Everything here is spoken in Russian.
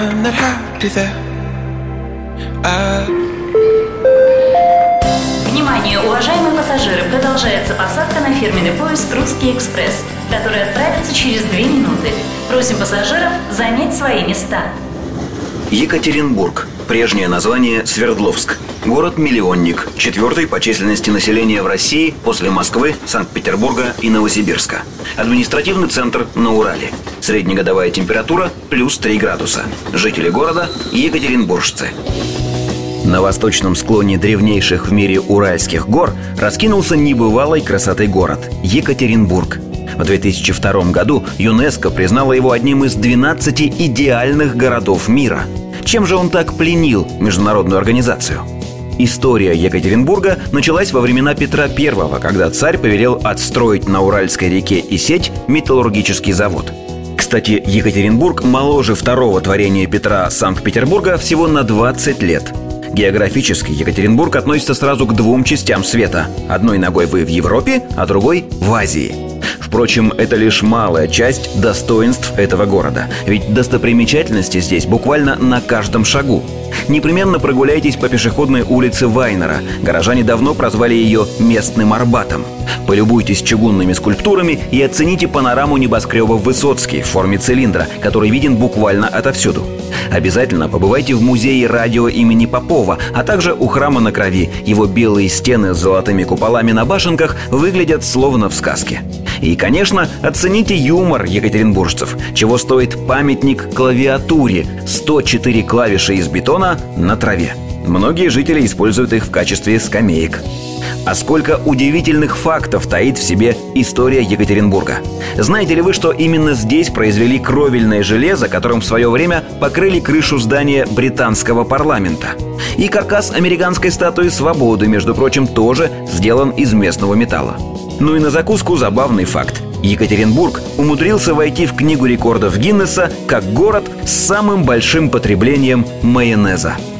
I'm not happy there. Внимание, уважаемые пассажиры! Продолжается посадка на фирменный поезд «Русский экспресс», который отправится через 2 минуты. Просим пассажиров занять свои места. Екатеринбург. Прежнее название Свердловск. Город-миллионник, 4-й по численности населения в России после Москвы, Санкт-Петербурга и Новосибирска. Административный центр на Урале. Среднегодовая температура плюс 3 градуса. Жители города – екатеринбуржцы. На восточном склоне древнейших в мире Уральских гор раскинулся небывалой красоты город – Екатеринбург. В 2002 году ЮНЕСКО признало его одним из 12 идеальных городов мира. Чем же он так пленил международную организацию? История Екатеринбурга началась во времена Петра I, когда царь повелел отстроить на Уральской реке Исеть металлургический завод. Кстати, Екатеринбург моложе второго творения Петра Санкт-Петербурга всего на 20 лет. Географически Екатеринбург относится сразу к 2 частям света. Одной ногой вы в Европе, а другой в Азии. Впрочем, это лишь малая часть достоинств этого города. Ведь достопримечательности здесь буквально на каждом шагу. Непременно прогуляйтесь по пешеходной улице Вайнера. Горожане давно прозвали ее «местным Арбатом». Полюбуйтесь чугунными скульптурами и оцените панораму небоскреба Высоцкий в форме цилиндра, который виден буквально отовсюду. Обязательно побывайте в музее радио имени Попова, а также у храма на Крови. Его белые стены с золотыми куполами на башенках выглядят словно в сказке. И, конечно, оцените юмор екатеринбуржцев, чего стоит памятник клавиатуре – 104 клавиши из бетона на траве. Многие жители используют их в качестве скамеек. А сколько удивительных фактов таит в себе история Екатеринбурга. Знаете ли вы, что именно здесь произвели кровельное железо, которым в свое время покрыли крышу здания британского парламента? И каркас американской статуи свободы, между прочим, тоже сделан из местного металла. Ну и на закуску забавный факт. Екатеринбург умудрился войти в книгу рекордов Гиннесса как город с самым большим потреблением майонеза.